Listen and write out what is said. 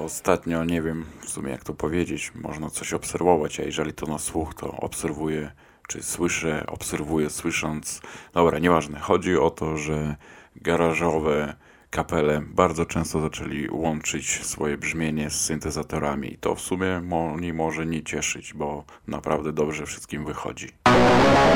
Ostatnio nie wiem w sumie jak to powiedzieć, można coś obserwować, a jeżeli to na słuch, to obserwuję, czy słyszę, obserwuję słysząc. Dobra, nieważne. Chodzi o to, że garażowe kapele bardzo często zaczęli łączyć swoje brzmienie z syntezatorami. I to w sumie może nie cieszyć, bo naprawdę dobrze wszystkim wychodzi.